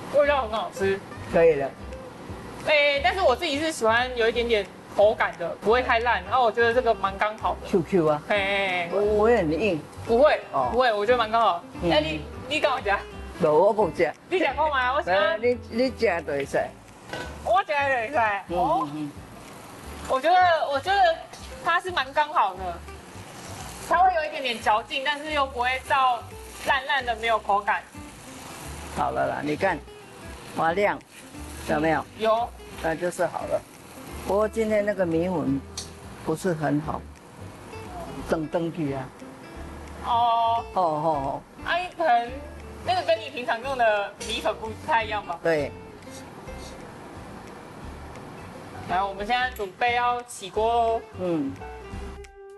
味道很好吃。 可以了。 但是我自己是喜欢有一点点口感的，不会太烂。然后我觉得这个蛮刚好的。 QQ 啊， 嘿， 我也很硬。 不会， 哦不会，我觉得蛮刚好。 嗯那你跟我讲， 无我不食， 你讲过吗？我喜欢， 你食就会使。 我觉得也在。哦，我觉得它是蛮刚好的，它会有一点点嚼劲，但是又不会到烂烂的没有口感。 好了啦，你看，滑亮，有没有？ 有， 那就是好了。不过今天那个米粉不是很好，登去啊。 哦， 哦， 阿姨盆那个跟你平常用的米粉不太一样吧？ 对， 来，我们现在准备要起锅喽。 嗯。